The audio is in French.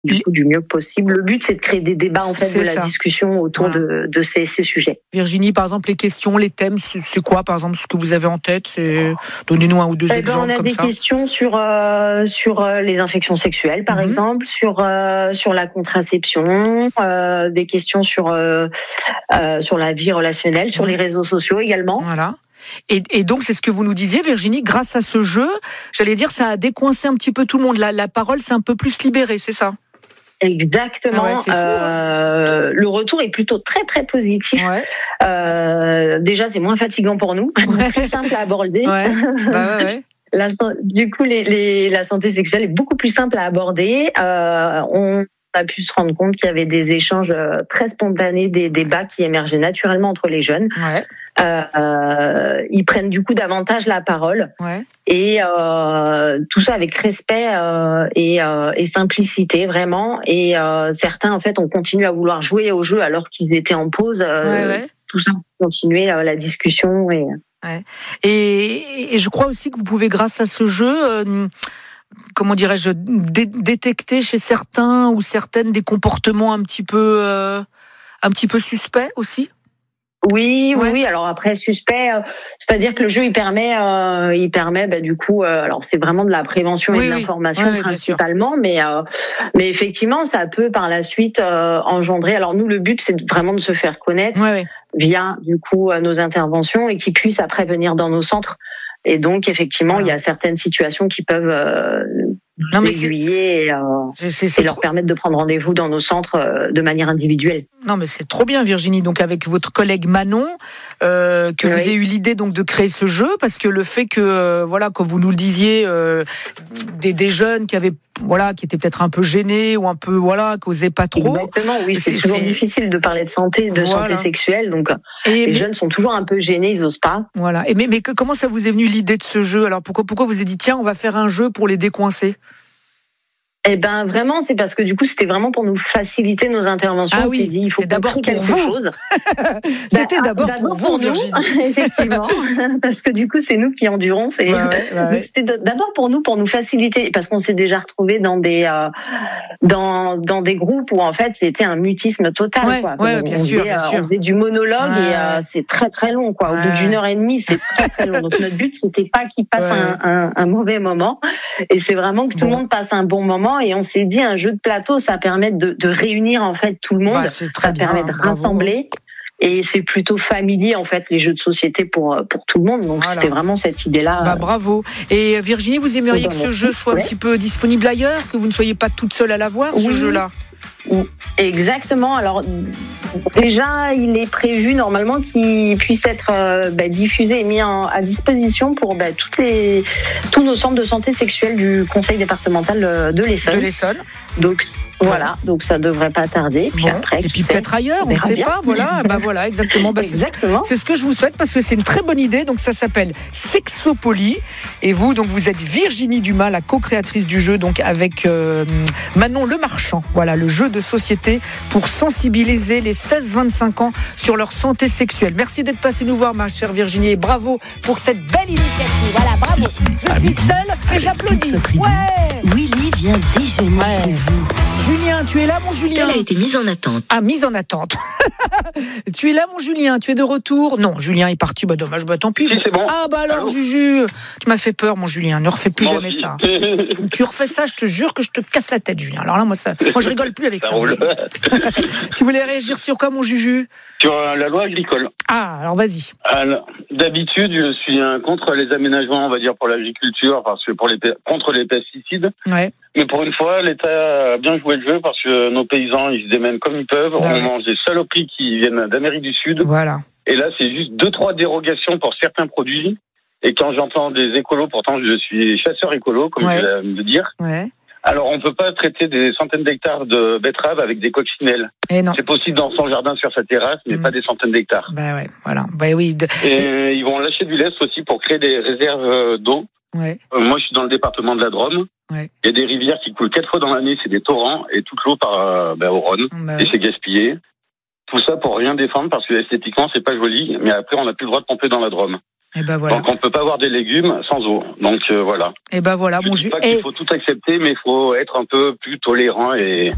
du mieux possible. Le but, c'est de créer des débats, en fait, de la discussion autour de ces sujets. Virginie, par exemple, les questions, les thèmes, c'est quoi, par exemple, ce que vous avez en tête? Donnez-nous un ou deux exemples comme ça. On a des questions sur les infections sexuelles, par exemple, sur la contraception, des questions sur la vie relationnelle, sur les réseaux sociaux également. Voilà. Et donc, c'est ce que vous nous disiez, Virginie, grâce à ce jeu, j'allais dire, ça a décoincé un petit peu tout le monde. La parole s'est un peu plus libérée, c'est ça? Exactement. Ouais, c'est fou, hein. Le retour est plutôt très très positif. Ouais. Déjà, c'est moins fatigant pour nous, plus simple à aborder. Ouais. Ouais. Du coup, la santé sexuelle est beaucoup plus simple à aborder. On a pu se rendre compte qu'il y avait des échanges très spontanés, des débats qui émergeaient naturellement entre les jeunes. Ouais. Ils prennent du coup davantage la parole. Ouais. Et tout ça avec respect et simplicité vraiment. Et certains en fait ont continué à vouloir jouer au jeu alors qu'ils étaient en pause. Tout ça pour continuer la discussion. Et je crois aussi que vous pouvez, grâce à ce jeu, comment dirais-je, détecter chez certains ou certaines des comportements un petit peu suspects aussi. Oui. Alors après, suspect, c'est-à-dire que le jeu il permet du coup, alors c'est vraiment de la prévention et de l'information principalement, mais effectivement ça peut par la suite engendrer. Alors nous, le but c'est vraiment de se faire connaître via du coup nos interventions et qu'ils puissent après venir dans nos centres. Et donc effectivement, il y a certaines situations qui peuvent nous aiguiller et leur permettre de prendre rendez-vous dans nos centres de manière individuelle. Non, mais c'est trop bien, Virginie. Donc avec votre collègue Manon, que vous ayez eu l'idée donc de créer ce jeu, parce que le fait que comme vous nous le disiez, des jeunes qui avaient qui étaient peut-être un peu gênés ou un peu qui osaient pas trop. Exactement, oui, c'est toujours difficile de parler de santé sexuelle, donc les jeunes sont toujours un peu gênés, ils osent pas. Voilà. Mais comment ça vous est venu l'idée de ce jeu? Alors pourquoi vous avez dit tiens, on va faire un jeu pour les décoincer? Eh ben vraiment, c'est parce que du coup, c'était vraiment pour nous faciliter nos interventions. Ah oui, on s'est dit, il faut d'abord pour quelque chose. C'était d'abord pour vous, Virginie. Effectivement, parce que du coup, c'est nous qui endurons. Donc, c'était d'abord pour nous faciliter, parce qu'on s'est déjà retrouvés dans des groupes où en fait, c'était un mutisme total. Bien sûr. On faisait du monologue et c'est très très long. Au bout d'une heure et demie, c'est très très long. Donc notre but, c'était pas qu'ils passent un mauvais moment, et c'est vraiment que tout le monde passe un bon moment. Et on s'est dit, un jeu de plateau, ça permet de réunir en fait tout le monde, ça permet de rassembler. Et c'est plutôt familier en fait les jeux de société pour tout le monde. Donc c'était vraiment cette idée-là. Bravo. Et Virginie, vous aimeriez que ce jeu soit un petit peu disponible ailleurs, que vous ne soyez pas toute seule à l'avoir, ce jeu-là? Exactement. Alors déjà, il est prévu normalement qu'il puisse être diffusé et mis à disposition pour tous nos centres de santé sexuelle du Conseil départemental de l'Essonne. Donc voilà, donc ça devrait pas tarder. Puis après, et puis peut-être ailleurs, on ne sait pas. Voilà, exactement. Exactement. C'est ce que je vous souhaite parce que c'est une très bonne idée. Donc ça s'appelle Sexopoly. Et vous, donc vous êtes Virginie Dumas, la co-créatrice du jeu, donc avec Manon Lemarchand. Voilà, le jeu de société pour sensibiliser les 16-25 ans sur leur santé sexuelle. Merci d'être passée nous voir, ma chère Virginie, et bravo pour cette belle initiative. Voilà, bravo. Je suis seule et j'applaudis. Willy vient déjeuner chez vous. Julien, tu es là, mon Julien? Elle a été mise en attente. Ah, mise en attente. Tu es là, mon Julien? Tu es de retour? Non, Julien est parti. Dommage, tant pis. Si, c'est bon. Ah, alors, Juju, tu m'as fait peur, mon Julien. Ne refais plus jamais ça. Tu refais ça, je te jure que je te casse la tête, Julien. Alors là, moi, je rigole plus avec ça. Tu voulais réagir sur quoi, mon Juju? Sur la loi agricole. Ah, alors vas-y. Alors, d'habitude, je suis contre les aménagements, on va dire, pour l'agriculture, parce que contre les pesticides. Ouais. Mais pour une fois, l'État a bien joué le jeu parce que nos paysans, ils se démènent comme ils peuvent. On mange des saloperies qui viennent d'Amérique du Sud. Voilà. Et là, c'est juste 2-3 dérogations pour certains produits. Et quand j'entends des écolos, pourtant je suis chasseur écolo, comme je vais me dire. Ouais. Alors, on ne peut pas traiter des centaines d'hectares de betteraves avec des coccinelles. Et non. C'est possible dans son jardin, sur sa terrasse, mais pas des centaines d'hectares. Voilà. Oui. Et ils vont lâcher du lest aussi pour créer des réserves d'eau. Ouais. Moi, je suis dans le département de la Drôme. Ouais. Il y a des rivières qui coulent 4 fois dans l'année, c'est des torrents, et toute l'eau part au Rhône. Et c'est gaspillé. Tout ça pour rien défendre, parce que esthétiquement, c'est pas joli, mais après, on n'a plus le droit de pomper dans la Drôme. Et voilà. Donc on peut pas avoir des légumes sans eau. Donc voilà. Et voilà, je dis pas qu'il faut tout accepter, mais il faut être un peu plus tolérant et